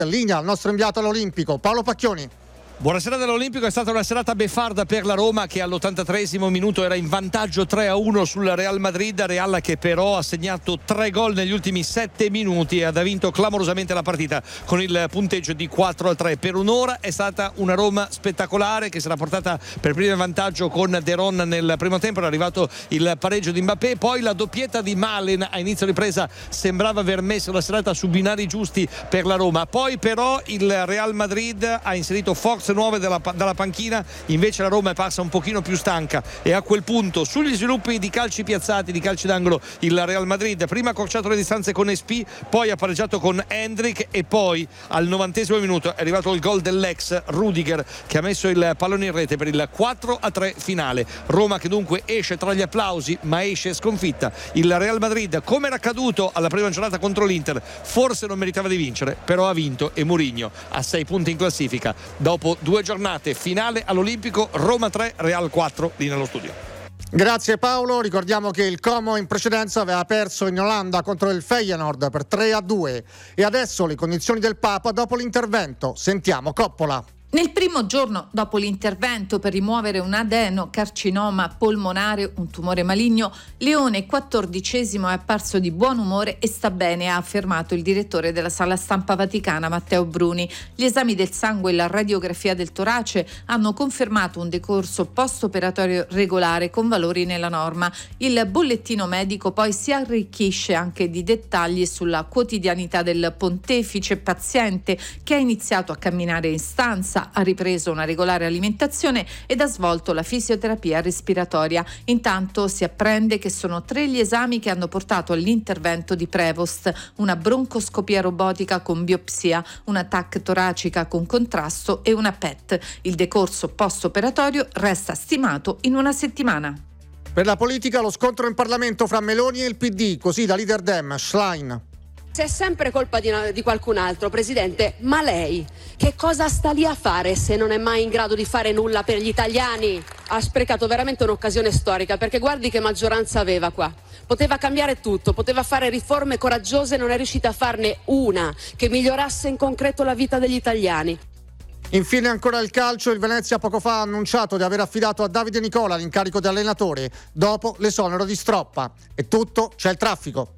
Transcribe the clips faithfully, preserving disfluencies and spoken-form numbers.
Linea al nostro inviato all'Olimpico, Paolo Pacchioni. Buonasera dall'Olimpico, è stata una serata beffarda per la Roma che all'ottantatreesimo minuto era in vantaggio tre a uno sul Real Madrid, Real che però ha segnato tre gol negli ultimi sette minuti e ha vinto clamorosamente la partita con il punteggio di quattro a tre. Per un'ora è stata una Roma spettacolare che si era portata per primo in vantaggio con De Ron nel primo tempo, era arrivato il pareggio di Mbappé, poi la doppietta di Malen a inizio ripresa sembrava aver messo la serata su binari giusti per la Roma, poi però il Real Madrid ha inserito forze nuove dalla, dalla panchina, invece la Roma è passa un pochino più stanca e a quel punto sugli sviluppi di calci piazzati, di calci d'angolo, il Real Madrid prima ha accorciato le distanze con Espy, poi ha pareggiato con Hendrik e poi al novantesimo minuto è arrivato il gol dell'ex Rudiger che ha messo il pallone in rete per il quattro a tre finale. Roma che dunque esce tra gli applausi ma esce sconfitta. Il Real Madrid, come era accaduto alla prima giornata contro l'Inter, forse non meritava di vincere, però ha vinto e Mourinho ha sei punti in classifica dopo due giornate. Finale all'Olimpico, Roma tre, Real quattro, lì nello studio. Grazie Paolo, ricordiamo che il Como in precedenza aveva perso in Olanda contro il Feyenoord per tre a due e adesso le condizioni del Papa dopo l'intervento. Sentiamo Coppola. Nel primo giorno dopo l'intervento per rimuovere un adenocarcinoma polmonare, un tumore maligno, Leone quattordicesimo è apparso di buon umore e sta bene, ha affermato il direttore della Sala Stampa Vaticana Matteo Bruni. Gli esami del sangue e la radiografia del torace hanno confermato un decorso post-operatorio regolare con valori nella norma. Il bollettino medico poi si arricchisce anche di dettagli sulla quotidianità del pontefice paziente che ha iniziato a camminare in stanza, ha ripreso una regolare alimentazione ed ha svolto la fisioterapia respiratoria. Intanto si apprende che sono tre gli esami che hanno portato all'intervento di Prevost: una broncoscopia robotica con biopsia, una T A C toracica con contrasto e una P E T. Il decorso post-operatorio resta stimato in una settimana. Per la politica lo scontro in Parlamento fra Meloni e il P D, così da leader Dem, Schlein. Se è sempre colpa di, di qualcun altro, Presidente, ma lei che cosa sta lì a fare se non è mai in grado di fare nulla per gli italiani? Ha sprecato veramente un'occasione storica, perché guardi che maggioranza aveva qua. Poteva cambiare tutto, poteva fare riforme coraggiose, non è riuscita a farne una che migliorasse in concreto la vita degli italiani. Infine ancora il calcio, il Venezia poco fa ha annunciato di aver affidato a Davide Nicola l'incarico di allenatore dopo l'esonero di Stroppa. È tutto, c'è il traffico.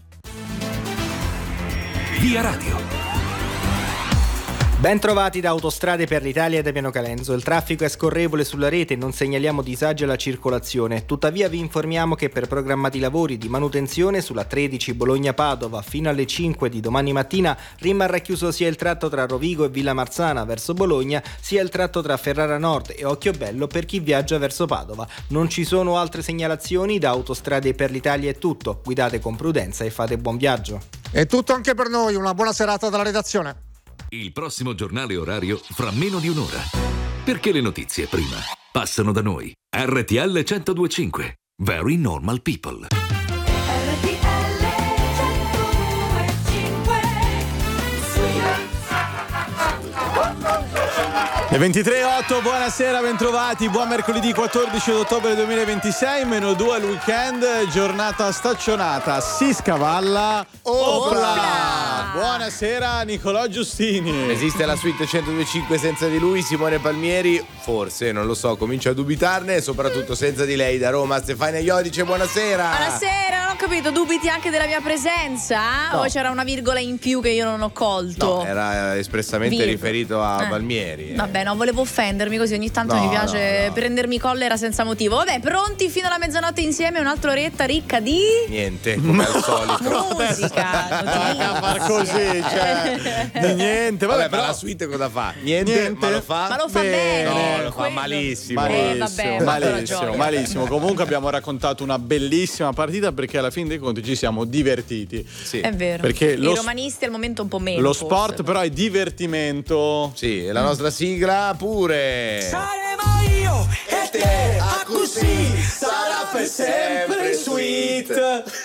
Via Radio. Ben trovati da Autostrade per l'Italia e da Piano Calenzo. Il traffico è scorrevole sulla rete e non segnaliamo disagi alla circolazione. Tuttavia vi informiamo che per programmati lavori di manutenzione sulla tredici Bologna-Padova fino alle cinque di domani mattina rimarrà chiuso sia il tratto tra Rovigo e Villa Marzana verso Bologna, sia il tratto tra Ferrara Nord e Occhiobello per chi viaggia verso Padova. Non ci sono altre segnalazioni, da Autostrade per l'Italia è tutto. Guidate con prudenza e fate buon viaggio. È tutto anche per noi, una buona serata dalla redazione. Il prossimo giornale orario fra meno di un'ora. Perché le notizie prima passano da noi. R T L centodue e cinque. Very Normal People. Le ventitré e otto, buonasera, bentrovati, buon mercoledì quattordici ottobre duemilaventisei, meno due al weekend, giornata staccionata, si scavalla, opla! Buonasera Nicolò Giustini. Esiste la suite centodue e cinque senza di lui, Simone Palmieri? Forse, non lo so, comincio a dubitarne, e soprattutto senza di lei da Roma, Stefania Iodice, buonasera! Buonasera, non ho capito, dubiti anche della mia presenza? No. O c'era una virgola in più che io non ho colto? No, era espressamente Virgo. riferito a eh. Palmieri. Eh. Vabbè, no, volevo offendermi così, ogni tanto no, mi piace no, no. prendermi collera senza motivo. Vabbè, pronti fino alla mezzanotte insieme, un'altra oretta ricca di... Niente, come al solito. Musica, notizie. A far così, cioè, di niente. Vabbè, vabbè però... ma la suite cosa fa? Niente, niente. ma lo fa? Ma lo fa bene. No, lo fa quello. malissimo. Malissimo, eh, vabbè, malissimo, malissimo. Comunque abbiamo raccontato una bellissima partita perché alla fine dei conti ci siamo divertiti. Sì. È vero. Perché I lo romanisti al momento un po' meno. Lo forse. sport però è divertimento. Sì, e la nostra sigla pure. Saremo io e te, a così sarà per sempre sweet.